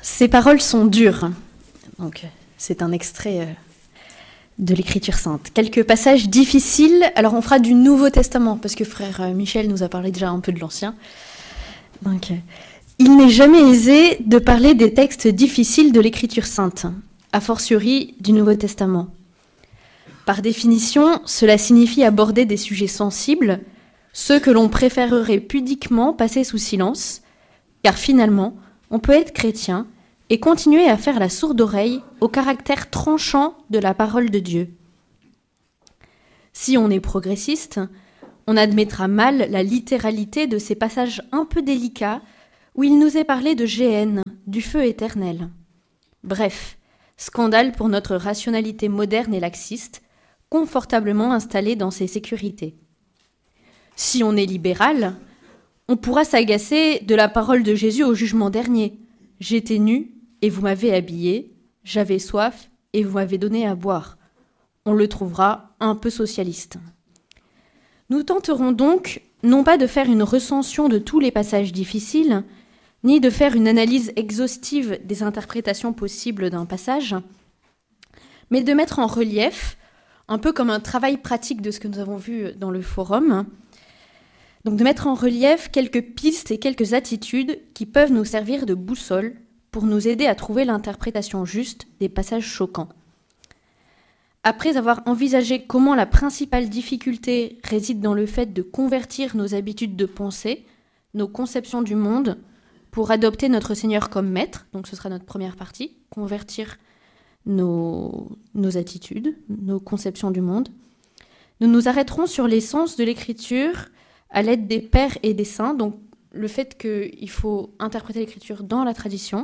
Ces paroles sont dures. Donc, c'est un extrait de l'Écriture sainte. Quelques passages difficiles. Alors, on fera du Nouveau Testament, parce que frère Michel nous a parlé déjà un peu de l'Ancien. Donc, il n'est jamais aisé de parler des textes difficiles de l'Écriture sainte, a fortiori du Nouveau Testament. Par définition, cela signifie aborder des sujets sensibles, ceux que l'on préférerait pudiquement passer sous silence, car finalement, on peut être chrétien et continuer à faire la sourde oreille au caractère tranchant de la parole de Dieu. Si on est progressiste, on admettra mal la littéralité de ces passages un peu délicats où il nous est parlé de géhenne, du feu éternel. Bref, scandale pour notre rationalité moderne et laxiste, confortablement installée dans ses sécurités. Si on est libéral, on pourra s'agacer de la parole de Jésus au jugement dernier. « J'étais nu et vous m'avez habillé, j'avais soif et vous m'avez donné à boire. » On le trouvera un peu socialiste. Nous tenterons donc non pas de faire une recension de tous les passages difficiles, ni de faire une analyse exhaustive des interprétations possibles d'un passage, mais de mettre en relief, un peu comme un travail pratique de ce que nous avons vu dans le forum, donc de mettre en relief quelques pistes et quelques attitudes qui peuvent nous servir de boussole pour nous aider à trouver l'interprétation juste des passages choquants. Après avoir envisagé comment la principale difficulté réside dans le fait de convertir nos habitudes de pensée, nos conceptions du monde, pour adopter notre Seigneur comme maître, donc ce sera notre première partie, convertir nos attitudes, nos conceptions du monde, nous nous arrêterons sur l'essence de l'Écriture à l'aide des pères et des saints, donc le fait qu'il faut interpréter l'Écriture dans la tradition,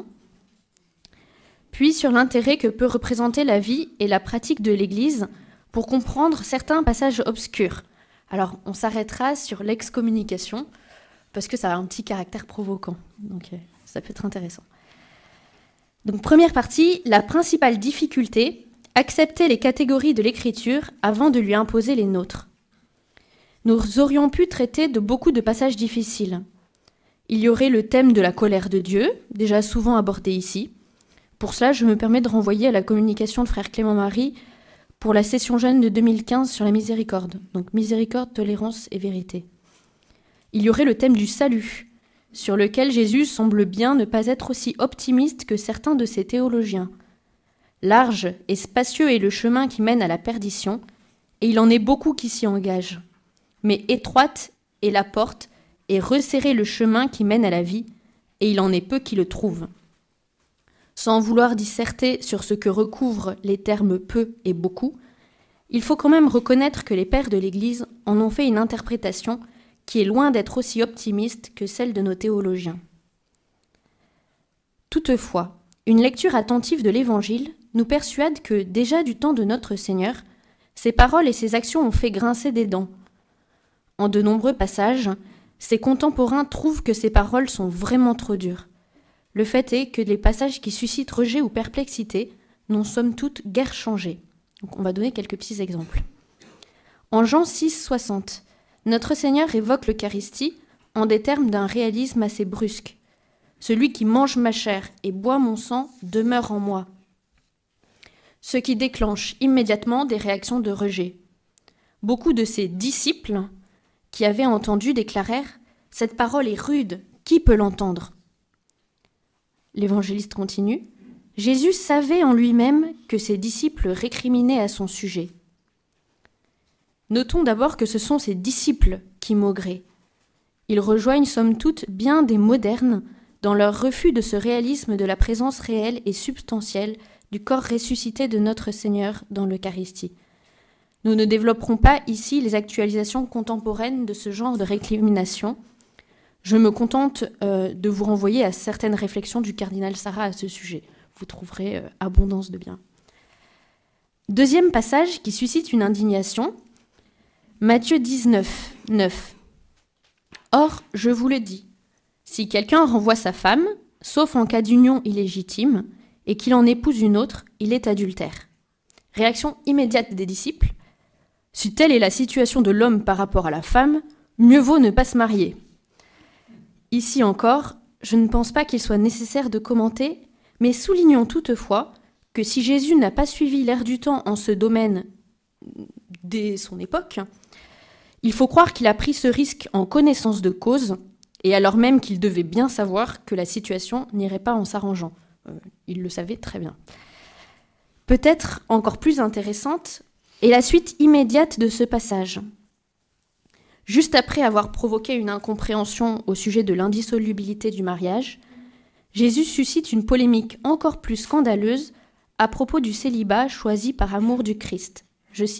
puis sur l'intérêt que peut représenter la vie et la pratique de l'Église pour comprendre certains passages obscurs. Alors, on s'arrêtera sur l'excommunication, parce que ça a un petit caractère provoquant, donc ça peut être intéressant. Donc, première partie, la principale difficulté, accepter les catégories de l'Écriture avant de lui imposer les nôtres. Nous aurions pu traiter de beaucoup de passages difficiles. Il y aurait le thème de la colère de Dieu, déjà souvent abordé ici. Pour cela, je me permets de renvoyer à la communication de frère Clément-Marie pour la session jeune de 2015 sur la miséricorde. Donc miséricorde, tolérance et vérité. Il y aurait le thème du salut, sur lequel Jésus semble bien ne pas être aussi optimiste que certains de ses théologiens. Large et spacieux est le chemin qui mène à la perdition, et il en est beaucoup qui s'y engagent. Mais étroite est la porte, et resserré le chemin qui mène à la vie, et il en est peu qui le trouvent. Sans vouloir disserter sur ce que recouvrent les termes peu et beaucoup, il faut quand même reconnaître que les pères de l'Église en ont fait une interprétation qui est loin d'être aussi optimiste que celle de nos théologiens. Toutefois, une lecture attentive de l'Évangile nous persuade que, déjà du temps de notre Seigneur, ses paroles et ses actions ont fait grincer des dents. En de nombreux passages, ses contemporains trouvent que ses paroles sont vraiment trop dures. Le fait est que les passages qui suscitent rejet ou perplexité n'ont somme toute guère changé. Donc on va donner quelques petits exemples. En Jean 6, 60, notre Seigneur évoque l'Eucharistie en des termes d'un réalisme assez brusque. « Celui qui mange ma chair et boit mon sang demeure en moi », ce qui déclenche immédiatement des réactions de rejet. Beaucoup de ses disciples qui avaient entendu déclarèrent « Cette parole est rude, qui peut l'entendre ?» L'évangéliste continue « Jésus savait en lui-même que ses disciples récriminaient à son sujet. » Notons d'abord que ce sont ses disciples qui maugraient. Ils rejoignent somme toute bien des modernes dans leur refus de ce réalisme de la présence réelle et substantielle du corps ressuscité de notre Seigneur dans l'Eucharistie. Nous ne développerons pas ici les actualisations contemporaines de ce genre de récrimination. Je me contente de vous renvoyer à certaines réflexions du cardinal Sarah à ce sujet. Vous trouverez abondance de bien. Deuxième passage qui suscite une indignation, Matthieu 19, 9. « Or, je vous le dis, si quelqu'un renvoie sa femme, sauf en cas d'union illégitime, et qu'il en épouse une autre, il est adultère. » Réaction immédiate des disciples. « Si telle est la situation de l'homme par rapport à la femme, mieux vaut ne pas se marier. » Ici encore, je ne pense pas qu'il soit nécessaire de commenter, Mais soulignons toutefois que si Jésus n'a pas suivi l'air du temps en ce domaine dès son époque, il faut croire qu'il a pris ce risque en connaissance de cause, et alors même qu'il devait bien savoir que la situation n'irait pas en s'arrangeant. Il le savait très bien. Peut-être encore plus intéressante est la suite immédiate de ce passage. Juste après avoir provoqué une incompréhension au sujet de l'indissolubilité du mariage, Jésus suscite une polémique encore plus scandaleuse à propos du célibat choisi par amour du Christ. Je cite :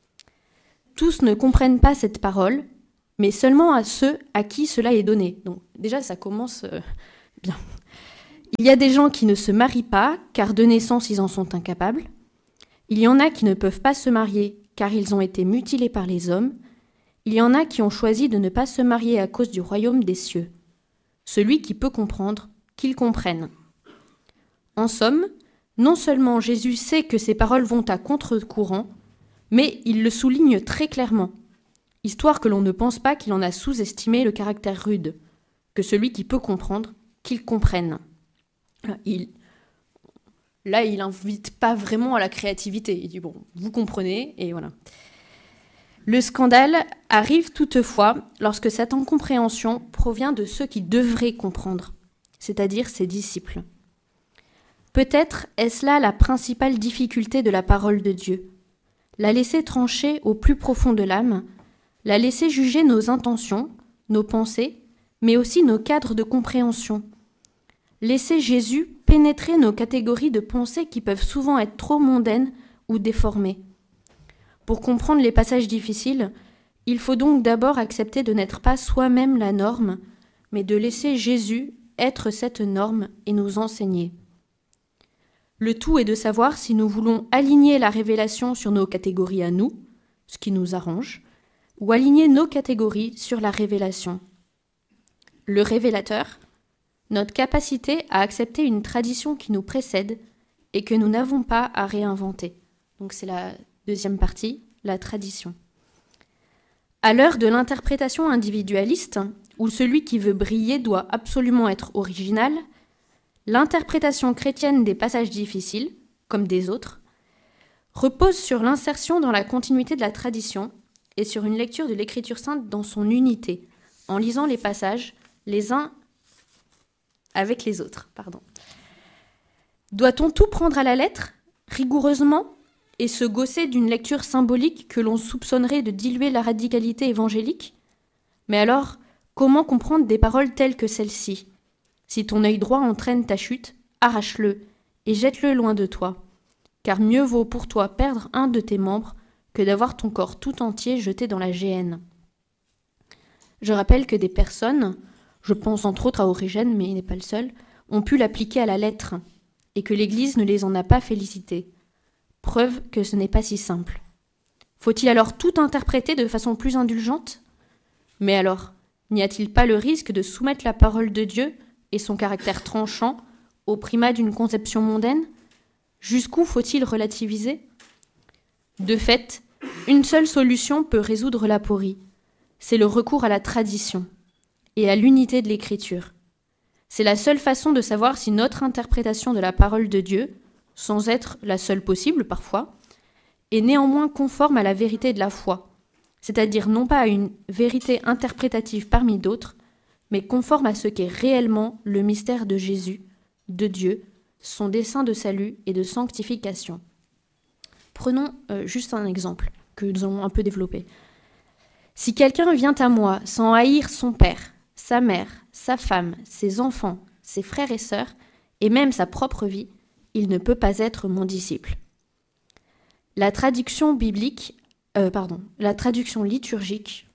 « Tous ne comprennent pas cette parole, mais seulement à ceux à qui cela est donné. » Donc déjà, ça commence bien. Il y a des gens qui ne se marient pas, car de naissance ils en sont incapables. Il y en a qui ne peuvent pas se marier, car ils ont été mutilés par les hommes. Il y en a qui ont choisi de ne pas se marier à cause du royaume des cieux. Celui qui peut comprendre, qu'il comprenne. En somme, non seulement Jésus sait que ces paroles vont à contre-courant, mais il le souligne très clairement, histoire que l'on ne pense pas qu'il en a sous-estimé le caractère rude, que celui qui peut comprendre, qu'il comprenne. Il n'invite pas vraiment à la créativité. Il dit, bon, vous comprenez, et voilà. Le scandale arrive toutefois lorsque cette incompréhension provient de ceux qui devraient comprendre, c'est-à-dire ses disciples. Peut-être est-ce là la principale difficulté de la parole de Dieu, la laisser trancher au plus profond de l'âme, la laisser juger nos intentions, nos pensées, mais aussi nos cadres de compréhension. Laisser Jésus pénétrer nos catégories de pensées qui peuvent souvent être trop mondaines ou déformées. Pour comprendre les passages difficiles, il faut donc d'abord accepter de n'être pas soi-même la norme, mais de laisser Jésus être cette norme et nous enseigner. Le tout est de savoir si nous voulons aligner la révélation sur nos catégories à nous, ce qui nous arrange, ou aligner nos catégories sur la révélation. Le révélateur, notre capacité à accepter une tradition qui nous précède et que nous n'avons pas à réinventer. Donc c'est la deuxième partie, la tradition. À l'heure de l'interprétation individualiste, où celui qui veut briller doit absolument être original, l'interprétation chrétienne des passages difficiles, comme des autres, repose sur l'insertion dans la continuité de la tradition et sur une lecture de l'Écriture sainte dans son unité, en lisant les passages les uns avec les autres. Doit-on tout prendre à la lettre, rigoureusement, et se gausser d'une lecture symbolique que l'on soupçonnerait de diluer la radicalité évangélique ? Mais alors, comment comprendre des paroles telles que celle-ci ? Si ton œil droit entraîne ta chute, arrache-le et jette-le loin de toi, car mieux vaut pour toi perdre un de tes membres que d'avoir ton corps tout entier jeté dans la géhenne. Je rappelle que des personnes, je pense entre autres à Origène, mais il n'est pas le seul, ont pu l'appliquer à la lettre, et que l'Église ne les en a pas félicités. Preuve que ce n'est pas si simple. Faut-il alors tout interpréter de façon plus indulgente ? Mais alors, n'y a-t-il pas le risque de soumettre la parole de Dieu et son caractère tranchant au primat d'une conception mondaine ? Jusqu'où faut-il relativiser ? De fait, une seule solution peut résoudre l'aporie. C'est le recours à la tradition et à l'unité de l'Écriture. C'est la seule façon de savoir si notre interprétation de la parole de Dieu, sans être la seule possible parfois, est néanmoins conforme à la vérité de la foi, c'est-à-dire non pas à une vérité interprétative parmi d'autres, mais conforme à ce qu'est réellement le mystère de Jésus, de Dieu, son dessein de salut et de sanctification. Prenons juste un exemple que nous allons un peu développer. Si quelqu'un vient à moi sans haïr son père, sa mère, sa femme, ses enfants, ses frères et sœurs, et même sa propre vie, il ne peut pas être mon disciple. La traduction liturgique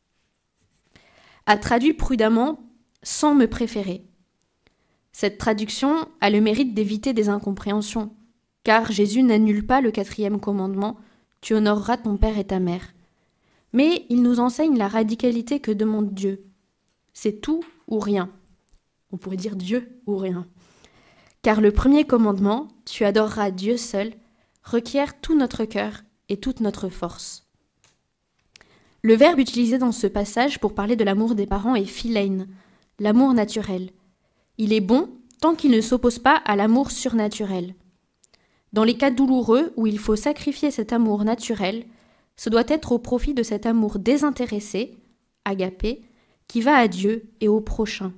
a traduit prudemment « sans me préférer ». Cette traduction a le mérite d'éviter des incompréhensions, car Jésus n'annule pas le 4e commandement « Tu honoreras ton père et ta mère ». Mais il nous enseigne la radicalité que demande Dieu. C'est tout ou rien. On pourrait dire Dieu ou rien. Car le 1er commandement, « Tu adoreras Dieu seul », requiert tout notre cœur et toute notre force. Le verbe utilisé dans ce passage pour parler de l'amour des parents est philein, l'amour naturel. Il est bon, tant qu'il ne s'oppose pas à l'amour surnaturel. Dans les cas douloureux où il faut sacrifier cet amour naturel, ce doit être au profit de cet amour désintéressé, agapé, qui va à Dieu et au prochain.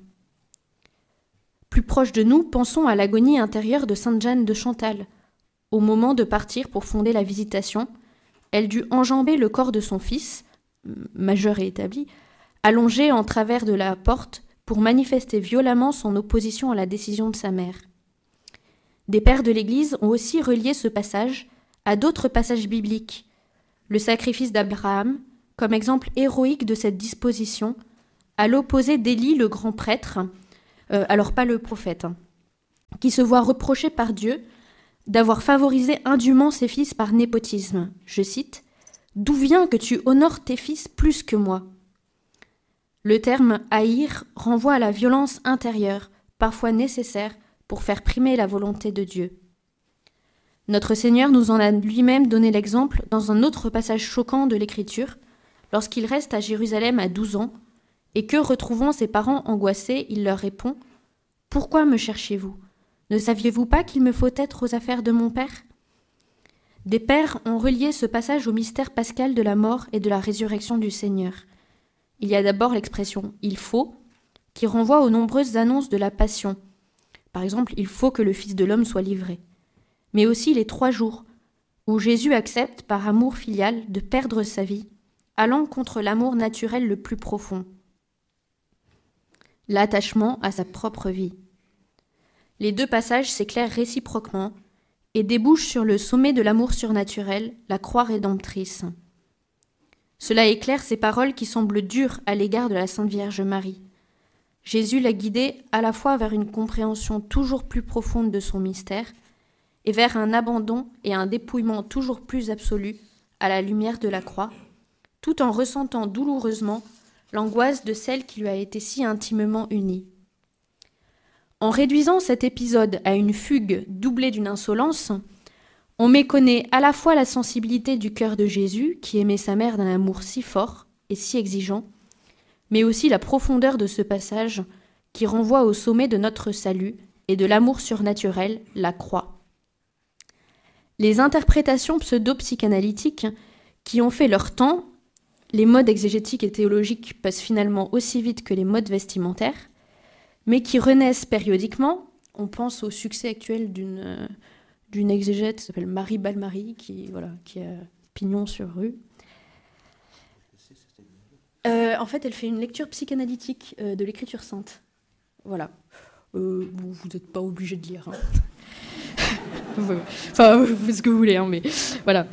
Plus proche de nous, pensons à l'agonie intérieure de Sainte Jeanne de Chantal. Au moment de partir pour fonder la Visitation, elle dut enjamber le corps de son fils, majeur et établi, allongé en travers de la porte pour manifester violemment son opposition à la décision de sa mère. Des pères de l'Église ont aussi relié ce passage à d'autres passages bibliques. Le sacrifice d'Abraham, comme exemple héroïque de cette disposition, à l'opposé d'Élie le grand prêtre, alors pas le prophète, qui se voit reprocher par Dieu d'avoir favorisé indûment ses fils par népotisme. Je cite « D'où vient que tu honores tes fils plus que moi ?» Le terme « haïr » renvoie à la violence intérieure, parfois nécessaire pour faire primer la volonté de Dieu. Notre Seigneur nous en a lui-même donné l'exemple dans un autre passage choquant de l'Écriture, lorsqu'il reste à Jérusalem à 12 ans, et que, retrouvant ses parents angoissés, il leur répond « Pourquoi me cherchez-vous ? Ne saviez-vous pas qu'il me faut être aux affaires de mon Père ?» Des pères ont relié ce passage au mystère pascal de la mort et de la résurrection du Seigneur. Il y a d'abord l'expression « il faut » qui renvoie aux nombreuses annonces de la Passion. Par exemple, il faut que le Fils de l'homme soit livré. Mais aussi les 3 jours, où Jésus accepte, par amour filial, de perdre sa vie, allant contre l'amour naturel le plus profond. L'attachement à sa propre vie. Les 2 passages s'éclairent réciproquement et débouchent sur le sommet de l'amour surnaturel, la croix rédemptrice. Cela éclaire ces paroles qui semblent dures à l'égard de la Sainte Vierge Marie. Jésus l'a guidée à la fois vers une compréhension toujours plus profonde de son mystère et vers un abandon et un dépouillement toujours plus absolu à la lumière de la croix, tout en ressentant douloureusement l'angoisse de celle qui lui a été si intimement unie. En réduisant cet épisode à une fugue doublée d'une insolence, on méconnaît à la fois la sensibilité du cœur de Jésus, qui aimait sa mère d'un amour si fort et si exigeant, mais aussi la profondeur de ce passage qui renvoie au sommet de notre salut et de l'amour surnaturel, la croix. Les interprétations pseudo-psychanalytiques qui ont fait leur temps, les modes exégétiques et théologiques passent finalement aussi vite que les modes vestimentaires, mais qui renaissent périodiquement. On pense au succès actuel d'une exégète qui s'appelle Marie Balmary, qui a pignon sur rue. En fait, elle fait une lecture psychanalytique de l'Écriture sainte. Voilà. Bon, vous n'êtes pas obligé de lire. Hein. Enfin, vous faites ce que vous voulez, hein, mais voilà.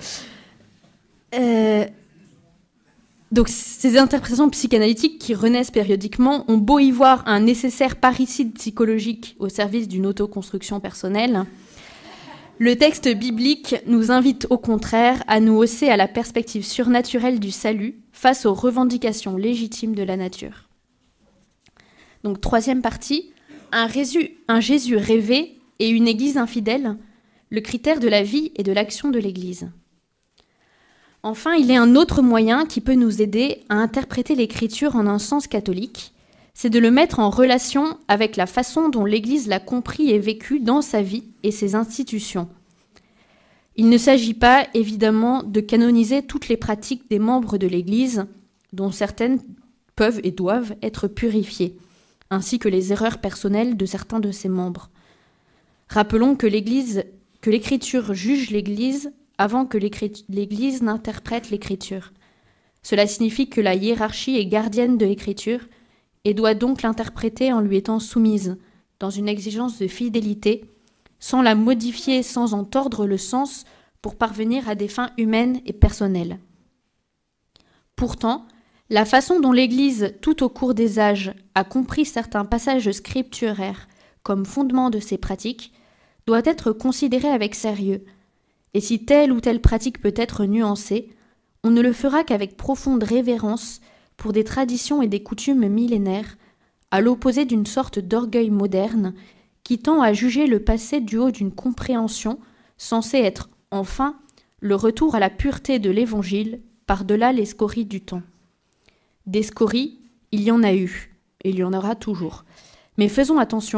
Donc, ces interprétations psychanalytiques qui renaissent périodiquement ont beau y voir un nécessaire parricide psychologique au service d'une autoconstruction personnelle, le texte biblique nous invite au contraire à nous hausser à la perspective surnaturelle du salut face aux revendications légitimes de la nature. Donc, 3e partie, un Jésus rêvé et une Église infidèle, le critère de la vie et de l'action de l'Église. Enfin, il y a un autre moyen qui peut nous aider à interpréter l'Écriture en un sens catholique, c'est de le mettre en relation avec la façon dont l'Église l'a compris et vécu dans sa vie et ses institutions. Il ne s'agit pas, évidemment, de canoniser toutes les pratiques des membres de l'Église, dont certaines peuvent et doivent être purifiées, ainsi que les erreurs personnelles de certains de ses membres. Rappelons que l'Écriture juge l'Église avant que l'Église n'interprète l'Écriture. Cela signifie que la hiérarchie est gardienne de l'Écriture et doit donc l'interpréter en lui étant soumise, dans une exigence de fidélité, sans la modifier, sans en tordre le sens pour parvenir à des fins humaines et personnelles. Pourtant, la façon dont l'Église, tout au cours des âges, a compris certains passages scripturaires comme fondement de ses pratiques, doit être considérée avec sérieux. Et si telle ou telle pratique peut être nuancée, on ne le fera qu'avec profonde révérence pour des traditions et des coutumes millénaires, à l'opposé d'une sorte d'orgueil moderne qui tend à juger le passé du haut d'une compréhension censée être, enfin, le retour à la pureté de l'Évangile par-delà les scories du temps. Des scories, il y en a eu, et il y en aura toujours. Mais faisons attention,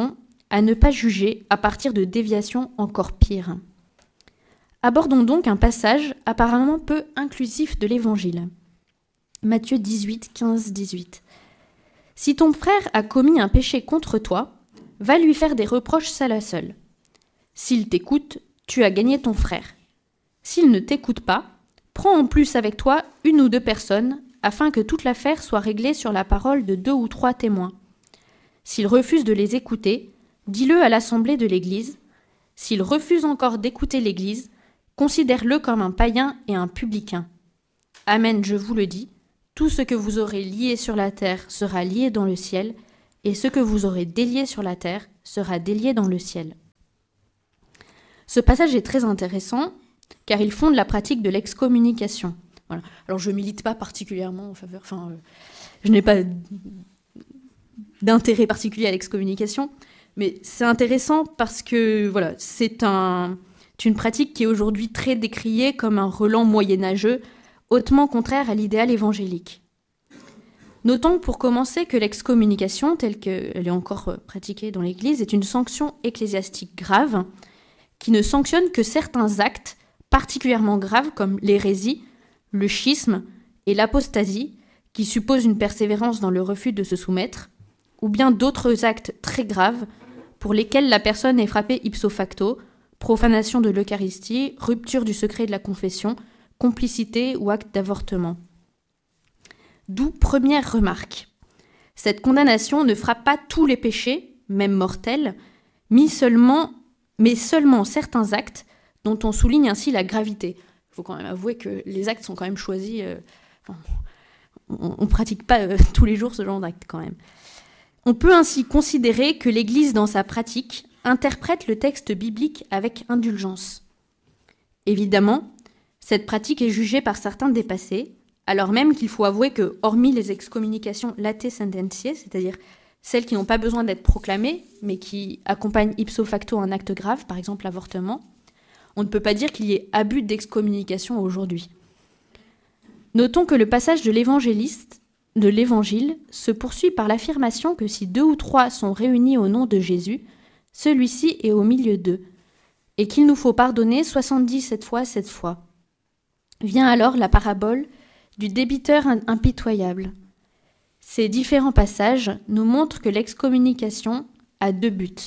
à ne pas juger à partir de déviations encore pires. Abordons donc un passage apparemment peu inclusif de l'Évangile. Matthieu 18, 15, 18. « Si ton frère a commis un péché contre toi, va lui faire des reproches seul à seul. S'il t'écoute, tu as gagné ton frère. S'il ne t'écoute pas, prends en plus avec toi 1 ou 2 personnes, afin que toute l'affaire soit réglée sur la parole de 2 ou 3 témoins. S'il refuse de les écouter, dis-le à l'assemblée de l'Église. S'il refuse encore d'écouter l'Église, considère-le comme un païen et un publicain. Amen, je vous le dis, tout ce que vous aurez lié sur la terre sera lié dans le ciel, et ce que vous aurez délié sur la terre sera délié dans le ciel. » Ce passage est très intéressant, car il fonde la pratique de l'excommunication. Voilà. Alors je ne milite pas particulièrement en faveur, je n'ai pas d'intérêt particulier à l'excommunication, mais c'est intéressant parce que voilà, c'est une pratique qui est aujourd'hui très décriée comme un relent moyenâgeux, hautement contraire à l'idéal évangélique. Notons pour commencer que l'excommunication, telle qu'elle est encore pratiquée dans l'Église, est une sanction ecclésiastique grave qui ne sanctionne que certains actes particulièrement graves comme l'hérésie, le schisme et l'apostasie, qui supposent une persévérance dans le refus de se soumettre, ou bien d'autres actes très graves pour lesquels la personne est frappée ipso facto, profanation de l'Eucharistie, rupture du secret de la confession, complicité ou acte d'avortement. D'où première remarque. Cette condamnation ne frappe pas tous les péchés, même mortels, mais seulement certains actes dont on souligne ainsi la gravité. Il faut quand même avouer que les actes sont quand même choisis. On ne pratique pas tous les jours ce genre d'actes quand même. On peut ainsi considérer que l'Église, dans sa pratique, interprète le texte biblique avec indulgence. Évidemment, cette pratique est jugée par certains dépassée, alors même qu'il faut avouer que, hormis les excommunications late sententiae, c'est-à-dire celles qui n'ont pas besoin d'être proclamées, mais qui accompagnent ipso facto un acte grave, par exemple l'avortement, on ne peut pas dire qu'il y ait abus d'excommunication aujourd'hui. Notons que le passage de l'Évangile se poursuit par l'affirmation que si 2 ou 3 sont réunis au nom de Jésus, celui-ci est au milieu d'eux, et qu'il nous faut pardonner 77 fois 7 fois. Vient alors la parabole du débiteur impitoyable. Ces différents passages nous montrent que l'excommunication a 2 buts.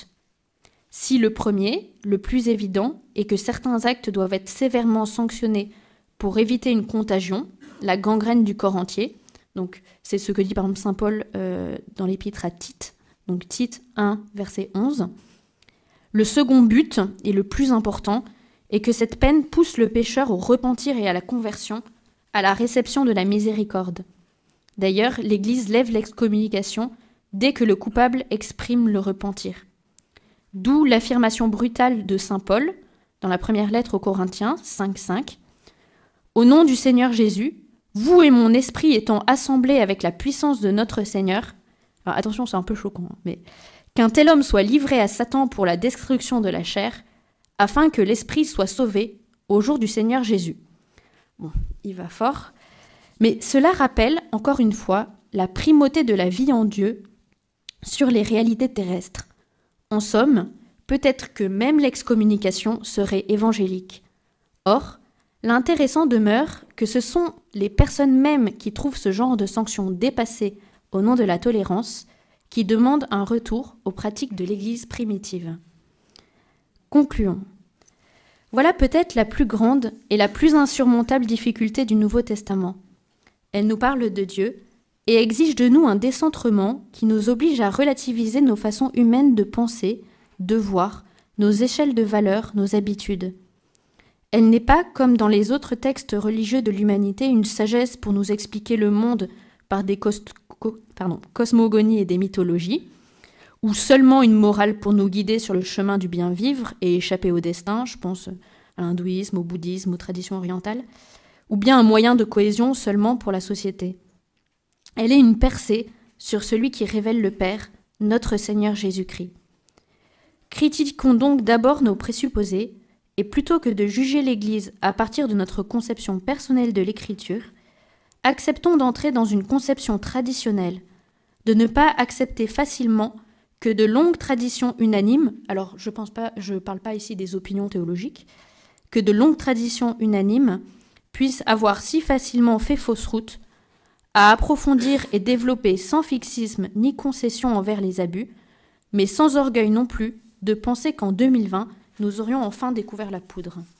Si le premier, le plus évident, est que certains actes doivent être sévèrement sanctionnés pour éviter une contagion, la gangrène du corps entier, donc c'est ce que dit par exemple saint Paul dans l'épître à Tite, donc Tite 1, verset 11. Le second but, et le plus important, est que cette peine pousse le pécheur au repentir et à la conversion, à la réception de la miséricorde. D'ailleurs, l'Église lève l'excommunication dès que le coupable exprime le repentir. D'où l'affirmation brutale de saint Paul, dans la première lettre aux Corinthiens, 5.5, « Au nom du Seigneur Jésus, vous et mon esprit étant assemblés avec la puissance de notre Seigneur, » alors attention, c'est un peu choquant, mais « qu'un tel homme soit livré à Satan pour la destruction de la chair, afin que l'esprit soit sauvé au jour du Seigneur Jésus. » Bon, il va fort. Mais cela rappelle, encore une fois, la primauté de la vie en Dieu sur les réalités terrestres. En somme, peut-être que même l'excommunication serait évangélique. Or, l'intéressant demeure que ce sont les personnes mêmes qui trouvent ce genre de sanctions dépassées au nom de la tolérance qui demandent un retour aux pratiques de l'Église primitive. Concluons. Voilà peut-être la plus grande et la plus insurmontable difficulté du Nouveau Testament. Elle nous parle de Dieu et exige de nous un décentrement qui nous oblige à relativiser nos façons humaines de penser, de voir, nos échelles de valeurs, nos habitudes. Elle n'est pas, comme dans les autres textes religieux de l'humanité, une sagesse pour nous expliquer le monde par des cosmogonies et des mythologies, ou seulement une morale pour nous guider sur le chemin du bien vivre et échapper au destin, je pense à l'hindouisme, au bouddhisme, aux traditions orientales, ou bien un moyen de cohésion seulement pour la société. Elle est une percée sur celui qui révèle le Père, notre Seigneur Jésus-Christ. Critiquons donc d'abord nos présupposés, et plutôt que de juger l'Église à partir de notre conception personnelle de l'Écriture, acceptons d'entrer dans une conception traditionnelle, de ne pas accepter facilement que de longues traditions unanimes, alors je parle pas ici des opinions théologiques, que de longues traditions unanimes puissent avoir si facilement fait fausse route, à approfondir et développer sans fixisme ni concession envers les abus, mais sans orgueil non plus de penser qu'en 2020, nous aurions enfin découvert la poudre.